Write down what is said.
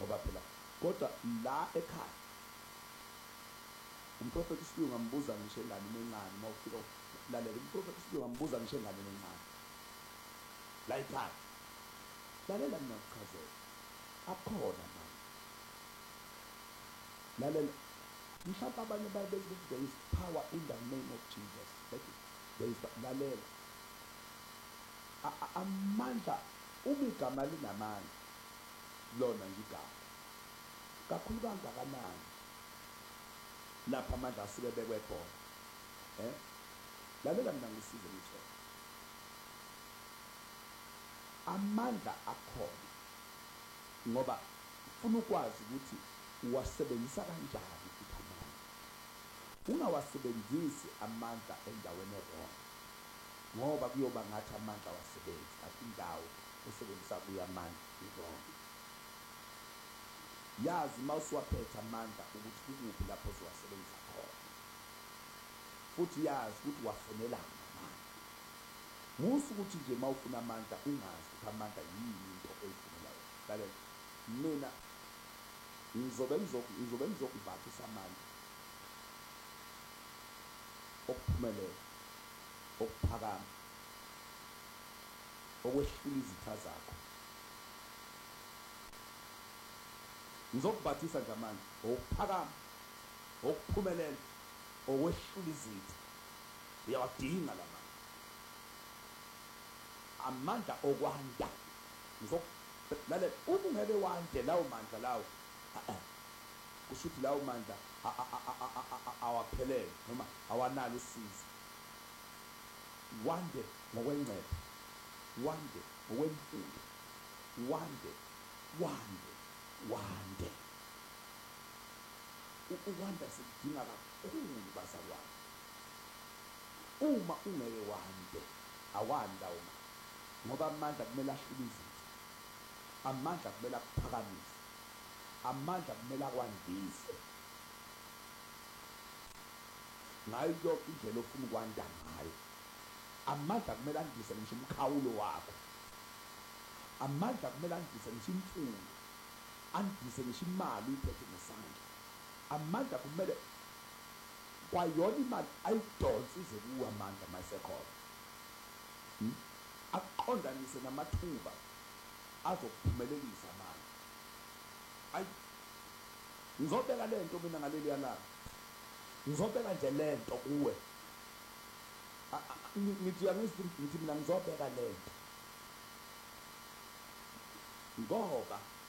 ngoba phela kodwa la ekhaya umprofeti uSibiya ngambuza ngisho enganeni encane mawufika lalela umprofeti uSibiya ngambuza ngisho enganeni encane la ekhaya lalela mina kuchazela akhona manje lalela mhlawumbe abanye babethi ukuthi there is power in the name of Jesus there is lalela amandla uma igama linamandla lona nje igama kakhulu kangakanani lapha amandla asuke bekwe khona lalela mina ngisize ngithe amandla akhona ngoba ufuna ukwazi ukuthi uwasebenzisa kanjani futhi amandla ungawasebenzisi amandla endaweni wrong ngoba kuyoba ngathi amandla awasebenzi athi indawo usebenzisa kuyo amandla wrong yazi mawusuwaphethe amandla ukuthi kukuphi lapho uzowasebenzisa khona futhi yazi ukuthi wafunelani amandla musu ukuthi nje mawufuna amandla ungazi ukuthi amandla yini into oyifunelayo lalela mina ngizobe ngizokuvathisa amandla okuphumelela okuphakama okwehlula izitha zakho ngizokubathisa nje amandla okuphakama okuphumelela okwehlula izitha uyawadinga la amandla okwanda lalela uma ungeke wande lawo mandla lawo kusho ukuthi lawo mandla awaphelele noma awanalo usizo wande ngokwengcebo wande ngokwemfundo wande ukwanda sikudinga kakhulu bazalwane uma ungeke wande awanda uma ngoba amandla kumele ahlule izitha amandla kumele akuphakamise amandla kumele akwandise ngayo yonke indlela ofuna ukwanda ngayo amandla kumele andise ngisho umkhawulo wakho amandla kumele andise ngisho imfundo andise ngisho imali uyiphethe ngesandla amandla kumele kwayona imali ayidonse ize kuwe amandla mayisekhona aqondanise namathuba azokuphumelelisa amandla ayi ngizobeka lento mina ngaleli yalana ngizobeka nje lento kuwe ngithi ngithi mina ngizobeka lento ngoba